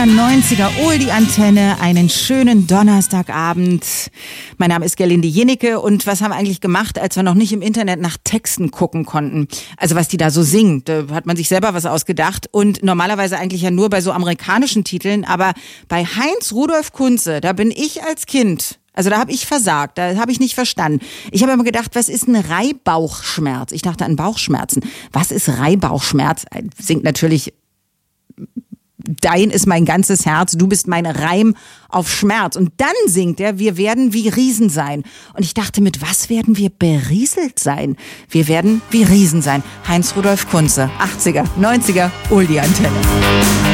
90er Oldie-Antenne, einen schönen Donnerstagabend. Mein Name ist Gerlinde Jennecke und was haben wir eigentlich gemacht, als wir noch nicht im Internet nach Texten gucken konnten? Also was die da so singt, da hat man sich selber was ausgedacht und normalerweise eigentlich ja nur bei so amerikanischen Titeln, aber bei Heinz Rudolf Kunze, da bin ich als Kind... Also da habe ich versagt, da habe ich nicht verstanden. Ich habe immer gedacht, was ist ein Reihbauchschmerz? Ich dachte an Bauchschmerzen. Was ist Reihbauchschmerz? Singt natürlich, dein ist mein ganzes Herz, du bist mein Reim auf Schmerz. Und dann singt er, wir werden wie Riesen sein. Und ich dachte, mit was werden wir berieselt sein? Wir werden wie Riesen sein. Heinz Rudolf Kunze, 80er, 90er, Oldie-Antenne.